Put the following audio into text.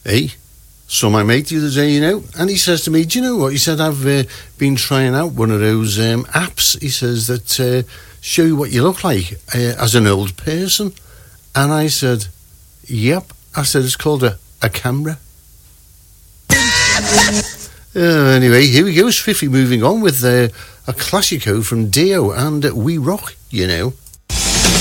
Hey, saw my mate the other day, and he says to me, do you know what? He said, I've been trying out one of those apps, he says, that show you what you look like as an old person. And I said, yep. I said, it's called a camera. Anyway, here we go. Spiffy moving on with a classico from Dio and We Rock,